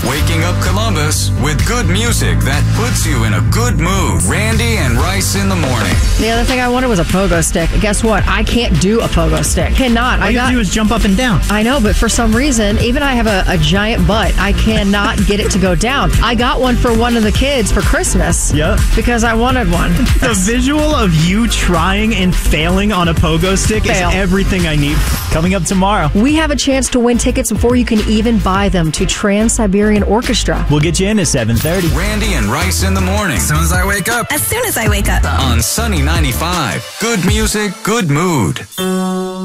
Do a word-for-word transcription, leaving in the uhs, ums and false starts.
Waking up Columbus with good music that puts you in a good mood. Randy and Rice in the morning. The other thing I wanted was a pogo stick. Guess what? I can't do a pogo stick. Cannot. All I you got, have to do is jump up and down. I know, but for some reason, even I have a, a giant butt. I cannot get it to go down. I got one for one of the kids for Christmas. Yep. Because I wanted one. The visual of you trying and failing on a pogo stick Fail. is everything I need. Coming up tomorrow. We have a chance to win tickets before you can even buy them to Trans-Siberian Orchestra. We'll get you in at seven thirty. Randy and Rice in the morning. As soon as I wake up. As soon as I wake up. On Sunny ninety-five. Good music, good mood.